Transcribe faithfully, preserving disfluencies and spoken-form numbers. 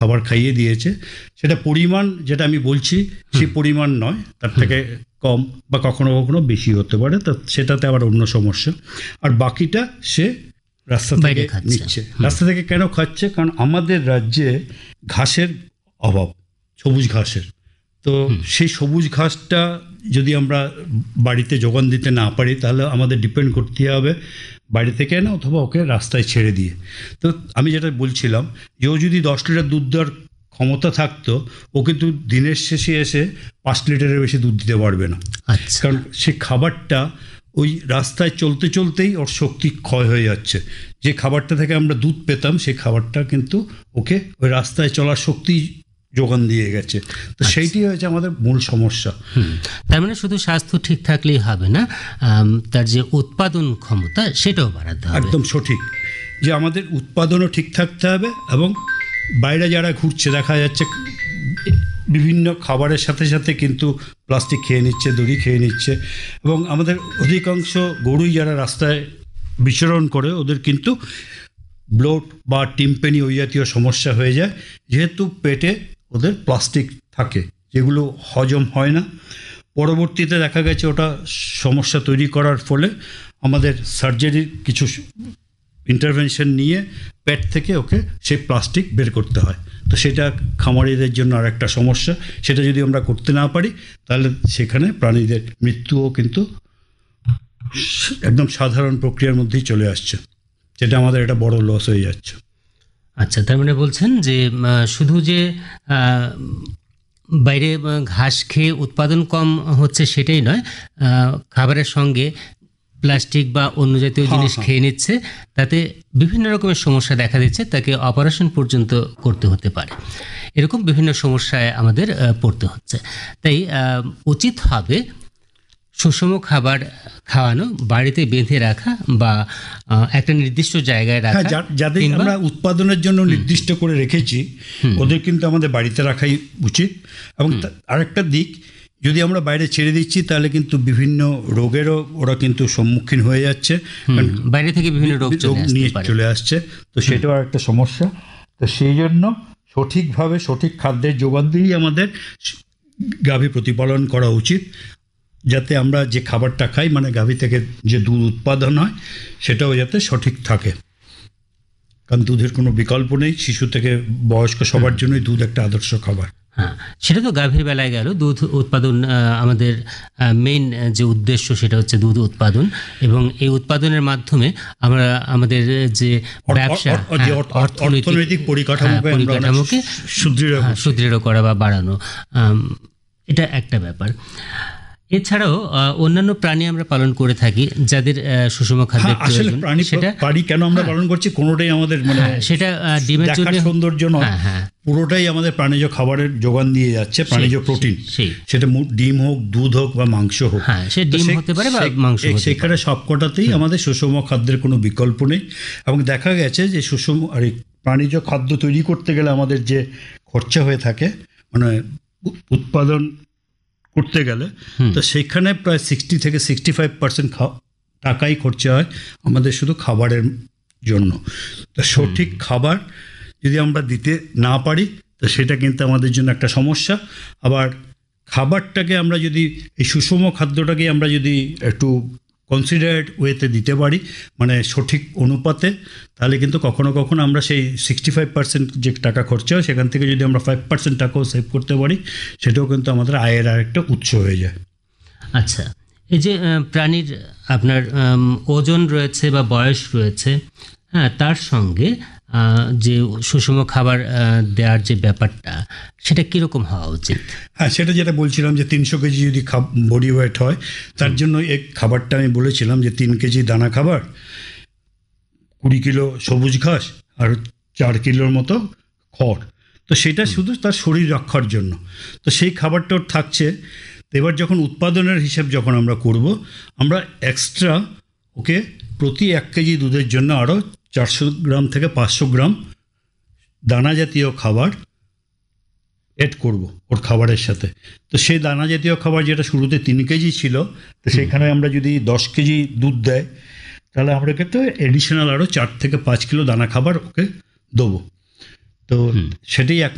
খাবার খাইয়ে দিয়েছে, সেটা পরিমাণ যেটা আমি বলছি সেই পরিমাণ নয়, তার থেকে কম বা কখনো কখনো বেশি হতে পারে, তো সেটাতে আবার অন্য সমস্যা। আর বাকিটা সে রাস্তা থেকে নিচ্ছে। রাস্তা থেকে কেন খাচ্ছে? কারণ আমাদের রাজ্যে ঘাসের অভাব, সবুজ ঘাসের। তো সেই সবুজ ঘাসটা যদি আমরা বাড়িতে যোগান দিতে না পারি, তাহলে আমাদের ডিপেন্ড করতে হবে বাড়ি থেকে না, অথবা ওকে রাস্তায় ছেড়ে দিয়ে। তো আমি যেটা বলছিলাম যে ও যদি দশ লিটার দুধ দেওয়ার ক্ষমতা থাকতো, ও কিন্তু দিনের শেষে এসে পাঁচ লিটারের বেশি দুধ দিতে পারবে না। কারণ সে খাবারটা ওই রাস্তায় চলতে চলতেই ওর শক্তি ক্ষয় হয়ে যাচ্ছে। যে খাবারটা থেকে আমরা দুধ পেতাম, সেই খাবারটা কিন্তু ওকে ওই রাস্তায় চলার শক্তি যোগান দিয়ে গেছে। তো সেইটি হয়েছে আমাদের মূল সমস্যা। তার মানে শুধু স্বাস্থ্য ঠিক থাকলেই হবে না, তার যে উৎপাদন ক্ষমতা সেটাও বাড়াতে হবে। একদম সঠিক, যে আমাদের উৎপাদনও ঠিক থাকতে হবে, এবং বাইরে যারা ঘুরছে দেখা যাচ্ছে বিভিন্ন খাবারের সাথে সাথে কিন্তু প্লাস্টিক খেয়ে নিচ্ছে, দড়ি খেয়ে নিচ্ছে, এবং আমাদের অধিকাংশ গরুই যারা রাস্তায় বিচরণ করে ওদের কিন্তু ব্লোট বা টিম্পেনি ওই জাতীয় সমস্যা হয়ে যায়, যেহেতু পেটে ওদের প্লাস্টিক থাকে যেগুলো হজম হয় না। পরবর্তীতে দেখা গেছে ওটা সমস্যা তৈরি করার ফলে আমাদের সার্জারির কিছু ইন্টারভেনশন নিয়ে পেট থেকে ওকে সেই প্লাস্টিক বের করতে হয়। তো সেটা খামারিদের জন্য আর একটা সমস্যা। সেটা যদি আমরা করতে না পারি, তাহলে সেখানে প্রাণীদের মৃত্যুও কিন্তু একদম সাধারণ প্রক্রিয়ার মধ্যেই চলে আসছে, যেটা আমাদের একটা বড় লস হয়ে যাচ্ছে। আচ্ছা, তার মানে বলছেন যে শুধু যে বাইরে ঘাস খেয়ে উৎপাদন কম হচ্ছে সেটাই নয়, খাবারের সঙ্গে প্লাস্টিক বা অন্য জাতীয় জিনিস খেয়ে নিচ্ছে, তাতে বিভিন্ন রকমের সমস্যা দেখা দিচ্ছে, তাকে অপারেশন পর্যন্ত করতে হতে পারে। এরকম বিভিন্ন সমস্যায় আমাদের পড়তে হচ্ছে। তাই উচিত হবে সুষম খাবার খাওয়ানো, বাড়িতে বেঁধে রাখা বা একটা নির্দিষ্ট জায়গায় রাখা। যাদের আমরা উৎপাদনের জন্য নির্দিষ্ট করে রেখেছি ওদের কিন্তু আমাদের বাড়িতে রাখাই উচিত। এবং আরেকটা দিক, যদি আমরা বাইরে ছেড়ে দিচ্ছি তাহলে কিন্তু বিভিন্ন রোগেরও ওরা কিন্তু সম্মুখীন হয়ে যাচ্ছে, বাইরে থেকে বিভিন্ন রোগ নিয়ে চলে আসছে। তো সেটাও একটা সমস্যা। তো সেই জন্য সঠিকভাবে সঠিক খাদ্যের যোগান দিয়েই আমাদের গাভী প্রতিপালন করা উচিত, যাতে আমরা যে খাবারটা খাই, মানে গাভী থেকে যে দুধ উৎপাদন হয়, সেটাও যাতে সঠিক থাকে। কারণ দুধের কোনো বিকল্প নেই, শিশু থেকে বয়স্ক সবার জন্যই দুধ একটা আদর্শ খাবার। হ্যাঁ, সেটা তো গাভীর বেলায় গেল। দুধ উৎপাদন আমাদের মেইন যে উদ্দেশ্য, সেটা হচ্ছে দুধ উৎপাদন, এবং এই উৎপাদনের মাধ্যমে আমরা আমাদের যে ব্যবসা, অর্থনৈতিক পরিকাঠামোকে সুদৃঢ় করা বা বাড়ানো, এটা একটা ব্যাপার। এছাড়াও অন্যান্য প্রাণী আমরা পালন করে থাকি যাদের সুষম খাদ্যের প্রয়োজন। সেটা প্রাণী কেন আমরা পালন করছি, কোনোটাই আমাদের মানে সেটা ডিমের জন্য সৌন্দর্য নয়, পুরোটাই আমাদের প্রাণীজ খাবারের যোগান দিয়ে যাচ্ছে, প্রাণীজ প্রোটিন। সেটা ডিম হোক, দুধ হোক বা মাংস হোক, সে ডিম হতে পারে বা মাংস, সেখানে সবকটাতেই আমাদের সুষম খাদ্যের কোনো বিকল্প নেই। এবং দেখা গেছে যে সুষম আর প্রাণীজ খাদ্য তৈরি করতে গেলে আমাদের যে খরচা হয়ে থাকে, মানে উৎপাদন করতে গেলে, তো সেখানে প্রায় সিক্সটি থেকে সিক্সটি ফাইভ পার্সেন্ট টাকাই খরচা হয় আমাদের শুধু খাবারের জন্য। তো সঠিক খাবার যদি আমরা দিতে না পারি, তো সেটা কিন্তু আমাদের জন্য একটা সমস্যা। আবার খাবারটাকে আমরা যদি এই সুষম খাদ্যটাকে আমরা যদি একটু কনসিডারেড ওয়েতে দিতে পারি, মানে সঠিক অনুপাতে, তাহলে কিন্তু কখনো কখনো আমরা সেই সিক্সটি ফাইভ পার্সেন্ট যে টাকা খরচা হয় সেখান থেকে যদি আমরা ফাইভ পার্সেন্ট টাকাও সেভ করতে পারি, সেটাও কিন্তু আমাদের আয়ের আরেকটা উৎস হয়ে যায়। আচ্ছা, এই যে প্রাণীর আপনার ওজন রয়েছে বা বয়স রয়েছে, হ্যাঁ, তার সঙ্গে যে সুষম খাবার দেওয়ার যে ব্যাপারটা, সেটা কীরকম হওয়া উচিত? হ্যাঁ, সেটা যেটা বলছিলাম যে তিনশো কেজি যদি বডি ওয়েট হয়, তার জন্য এই খাবারটা আমি বলেছিলাম যে তিন কেজি দানা খাবার, কুড়ি কিলো সবুজ ঘাস আর চার কিলোর মতো খড়। তো সেটা শুধু তার শরীর রক্ষার জন্য। তো সেই খাবারটাও থাকছে। এবার যখন উৎপাদনের হিসাব যখন আমরা করব, আমরা এক্সট্রা ওকে প্রতি এক কেজি দুধের জন্য আরও চারশো গ্রাম থেকে পাঁচশো গ্রাম দানা জাতীয় খাবার এড করব ওর খাবারের সাথে। তো সেই দানা জাতীয় খাবার যেটা শুরুতে তিন কেজি ছিল, তো সেখানে আমরা যদি দশ কেজি দুধ দেয়, তাহলে আমরা কিন্তু এডিশনাল আরও চার থেকে পাঁচ কিলো দানা খাবার ওকে দেবো। তো সেটাই এক